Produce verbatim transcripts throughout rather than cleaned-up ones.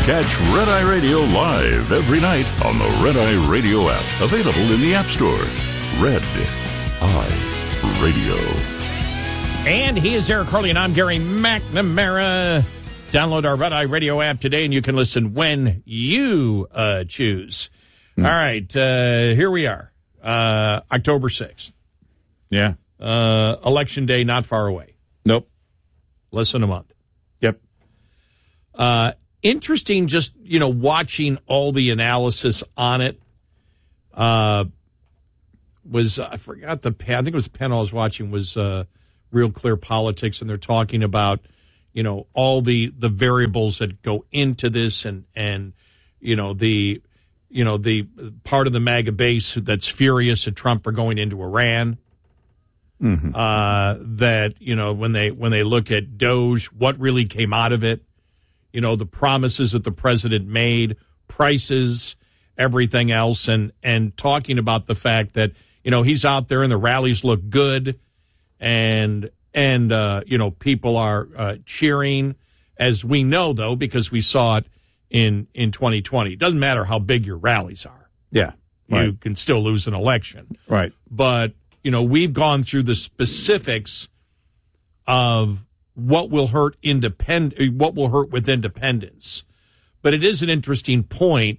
Catch Red Eye Radio live every night on the Red Eye Radio app. Available in the App Store. Red Eye Radio. And he is Eric Hurley, and I'm Gary McNamara. Download our Red Eye Radio app today, and you can listen when you uh, choose. Mm. All right, uh, here we are, uh, October sixth. Yeah. Uh, election day not far away. Nope. Less than a month. Yep. Uh, interesting just, you know, watching all the analysis on it. Uh, was, I forgot the, I think it was the panel I was watching was uh, Real Clear Politics, and they're talking about, you know, all the, the variables that go into this and, and, you know, the, you know, the part of the MAGA base that's furious at Trump for going into Iran. Mm-hmm. Uh, that, you know, when they when they look at Doge, what really came out of it, you know, the promises that the president made, prices, everything else, and and talking about the fact that, you know, he's out there and the rallies look good, and and uh, you know, people are uh, cheering, as we know, though, because we saw it in in twenty twenty. It doesn't matter how big your rallies are. Yeah, you right. can still lose an election. Right, but. You know, we've gone through the specifics of what will hurt independ- what will hurt with independence. But it is an interesting point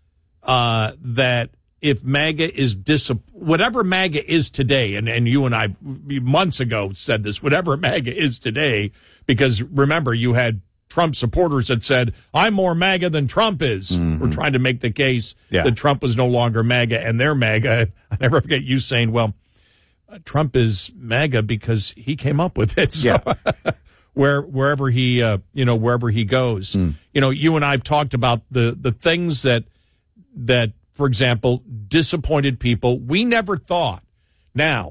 uh, that if MAGA is dis- whatever MAGA is today, and, and you and I months ago said this, whatever MAGA is today, because remember, you had Trump supporters that said, I'm more MAGA than Trump is. Mm-hmm. We're trying to make the case yeah. that Trump was no longer MAGA and they're MAGA. I never forget you saying, well, Trump is MAGA because he came up with it. So yeah. where wherever he uh, you know wherever he goes, mm. you know, you and I've talked about the the things that that, for example, disappointed people. We never thought. Now,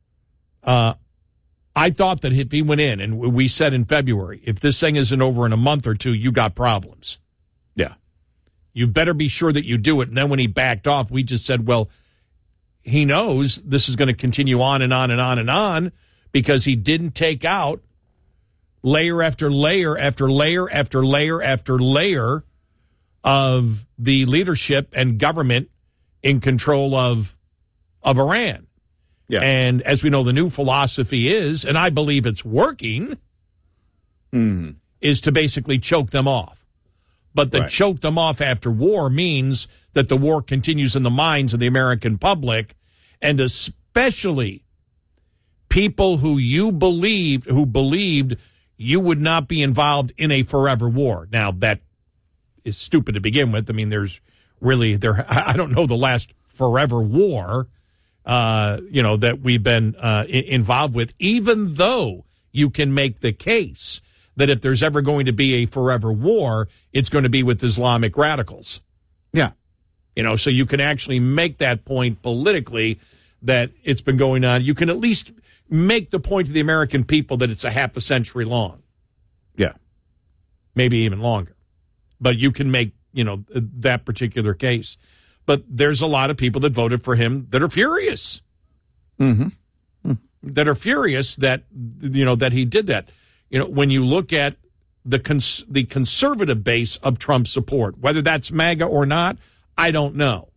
uh, I thought that if he went in, and we said in February, if this thing isn't over in a month or two, you got problems. Yeah, you better be sure that you do it. And then when he backed off, we just said, well. He knows this is going to continue on and on and on and on because he didn't take out layer after layer after layer after layer after layer of the leadership and government in control of of Iran. Yeah. And as we know, the new philosophy is, and I believe it's working, mm-hmm. is to basically choke them off. But the right. choke them off after war means that the war continues in the minds of the American public, and especially people who you believed, who believed you would not be involved in a forever war. Now, that is stupid to begin with. I mean, there's really, there. I don't know the last forever war, uh, you know, that we've been uh, involved with, even though you can make the case that if there's ever going to be a forever war, it's going to be with Islamic radicals. Yeah. You know, so you can actually make that point politically that it's been going on. You can at least make the point to the American people that it's a half a century long. Yeah. Maybe even longer. But you can make, you know, that particular case. But there's a lot of people that voted for him that are furious. Mm-hmm. Mm-hmm. That are furious that, you know, that he did that. You know, when you look at the cons- the conservative base of Trump's support, whether that's MAGA or not, I don't know.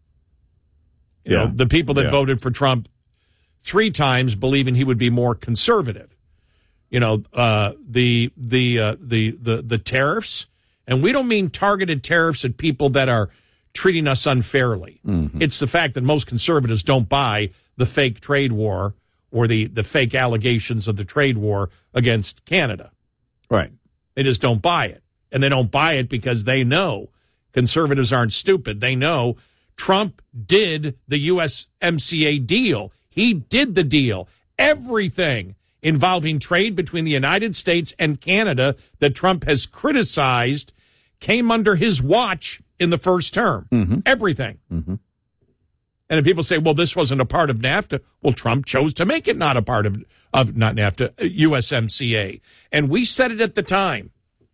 You yeah. know, the people that yeah. voted for Trump three times believing he would be more conservative. You know, uh, the the uh, the the the tariffs, and we don't mean targeted tariffs at people that are treating us unfairly. Mm-hmm. It's the fact that most conservatives don't buy the fake trade war or the, the fake allegations of the trade war against Canada. Right. They just don't buy it. And they don't buy it because they know conservatives aren't stupid. They know Trump did the U S M C A deal. He did the deal. Everything involving trade between the United States and Canada that Trump has criticized came under his watch in the first term. Mm-hmm. Everything. Mm-hmm. And if people say, well, this wasn't a part of NAFTA, well, Trump chose to make it not a part of, of not NAFTA, U S M C A. And we said it at the time.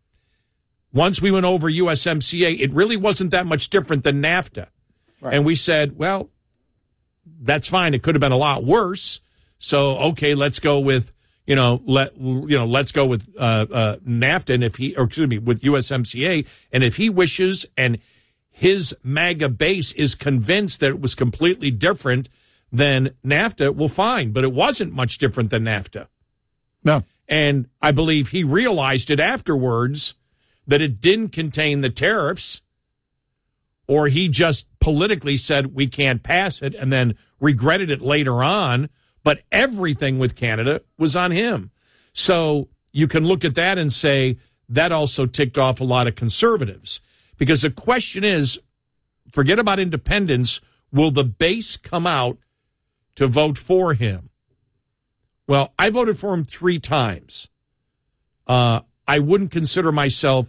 Once we went over U S M C A, it really wasn't that much different than NAFTA. Right. And we said, well, that's fine. It could have been a lot worse. So, okay, let's go with, you know, let you know, let's go with uh, uh, NAFTA, and if he, or excuse me, with U S M C A, and if he wishes, and his MAGA base is convinced that it was completely different than NAFTA, well, fine, but it wasn't much different than NAFTA. No. And I believe he realized it afterwards that it didn't contain the tariffs, or he just politically said we can't pass it and then regretted it later on. But everything with Canada was on him. So you can look at that and say that also ticked off a lot of conservatives. Because the question is, forget about independence, will the base come out to vote for him? Well, I voted for him three times. Uh, I wouldn't consider myself